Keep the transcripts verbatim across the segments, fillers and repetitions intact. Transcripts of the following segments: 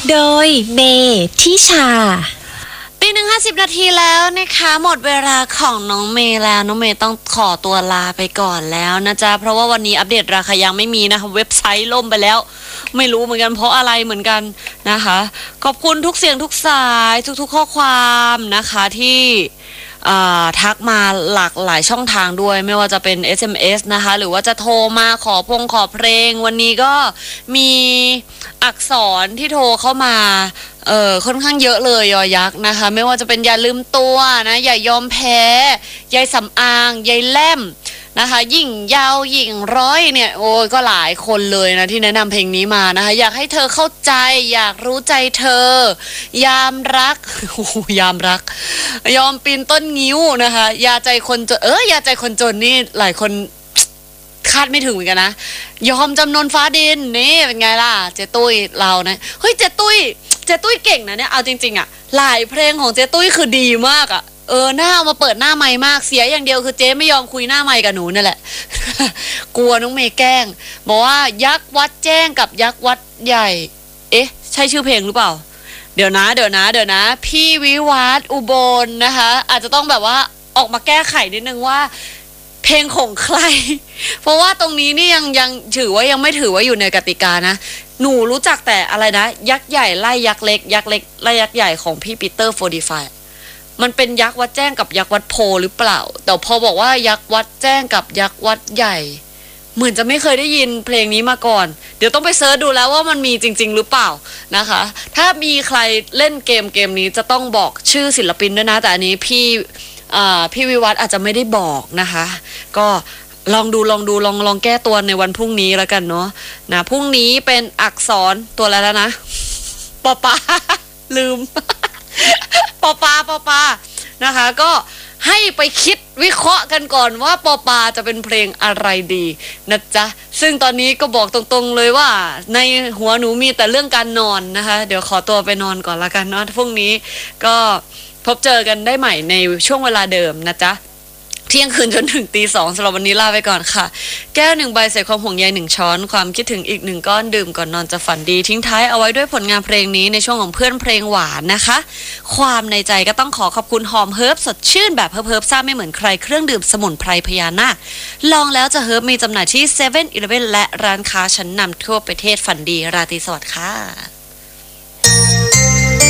โดยเมทิชาตีหนึ่งห้าสิบนาทีแล้วนะคะหมดเวลาของน้องเมย์แล้วน้องเมย์ต้องขอตัวลาไปก่อนแล้วนะจ๊ะเพราะว่าวันนี้อัปเดตราคายังไม่มีนะคะเว็บไซต์ล่มไปแล้วไม่รู้เหมือนกันเพราะอะไรเหมือนกันนะคะขอบคุณทุกเสียงทุกสายทุกๆข้อความนะคะที่ทักมาหลากหลายช่องทางด้วยไม่ว่าจะเป็น เอส เอ็ม เอส นะคะหรือว่าจะโทรมาขอพงขอเพลงวันนี้ก็มีอักษรที่โทรเข้ามาเออค่อนข้างเยอะเลยยอยักษ์นะคะไม่ว่าจะเป็นอย่าลืมตัวนะอย่ายอมแพ้ยายสำอางยายแล่มนะคะยิ่งยาวยิ่งร้อยเนี่ยโอ้ยก็หลายคนเลยนะที่แนะนำเพลงนี้มานะคะอยากให้เธอเข้าใจอยากรู้ใจเธอยามรักยามรักยอมปีนต้นงิ้วนะคะยาใจคนจนเออยาใจคนจนนี่หลายคนคาดไม่ถึงเหมือนกันนะยอมจำนนฟ้าดินนี่เป็นไงล่ะเจตุ้ยเรานะเฮ้ยเจตุ้ยเจตุ้ยเก่งนะเนี่ยเอาจริงๆอ่ะหลายเพลงของเจตุ้ยคือดีมากอ่ะเออหน้าเอามาเปิดหน้าไมค์มากเสียอย่างเดียวคือเจ๊ไม่ยอมคุยหน้าไมค์กับหนูนั่นแหละ กลัวน้องเมย์แกล้งบอกว่ายักษ์วัดแจ้งกับยักษ์วัดใหญ่เอ๊ะใช่ชื่อเพลงหรือเปล่าเดี๋ยวนะเดี๋ยวนะเดี๋ยวนะพี่วิวัฒน์อุบลนะคะอาจจะต้องแบบว่าออกมาแก้ไขนิดนึงว่าเพลงของใครเพราะว่าตรงนี้นี่ยังยังถือว่ายังไม่ถือว่าอยู่ในกติกานะหนูรู้จักแต่อะไรนะยักษ์ใหญ่ไล่ยักษ์เล็กยักษ์เล็กไล่ยักษ์ใหญ่ของพี่ปีเตอร์โฟร์ตี้ไฟว์มันเป็นยักษ์วัดแจ้งกับยักษ์วัดโพหรือเปล่าแต่พอบอกว่ายักษ์วัดแจ้งกับยักษ์วัดใหญ่เหมือนจะไม่เคยได้ยินเพลงนี้มาก่อนเดี๋ยวต้องไปเสิร์ชดูแล้วว่ามันมีจริงๆหรือเปล่านะคะถ้ามีใครเล่นเกมเกมนี้จะต้องบอกชื่อศิลปินด้วยนะแต่อันนี้พี่พี่วิวัฒน์อาจจะไม่ได้บอกนะคะก็ลองดูลองดูลองลองแก้ตัวในวันพรุ่งนี้แล้วกันเนาะนะพรุ่งนี้เป็นอักษรตัวอะไรแล้วนะปอปาลืมปอปาปอปานะคะก็ให้ไปคิดวิเคราะห์กันก่อนว่าปอปาจะเป็นเพลงอะไรดีนะจ๊ะซึ่งตอนนี้ก็บอกตรงๆเลยว่าในหัวหนูมีแต่เรื่องการนอนนะคะเดี๋ยวขอตัวไปนอนก่อนละกันเนาะพรุ่งนี้ก็พบเจอกันได้ใหม่ในช่วงเวลาเดิมนะจ๊ะเที่ยงคืนจนถึงตีสองสำหรับวันนี้ลาไปก่อนค่ะแก้วหนึ่งใบใส่ความห่วงใยหนึ่งช้อนความคิดถึงอีกหนึ่งก้อนดื่มก่อนนอนจะฝันดีทิ้งท้ายเอาไว้ด้วยผลงานเพลงนี้ในช่วงของเพื่อนเพลงหวานนะคะความในใจก็ต้องขอขอบคุณหอมเฮิร์บสดชื่นแบบเฮิร์บเฮิร์บซ่าไม่เหมือนใครเครื่องดื่มสมุนไพรพญานาคลองแล้วจะเฮิร์บมีจำหน่ายที่เซเว่นอีเลฟเว่นและร้านค้าชั้นนำทั่วประเทศฝันดีราตรีสวัสดิ์ค่ะ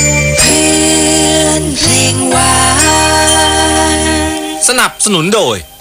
เพื่อนเพลงหวานสนับสนุนโดย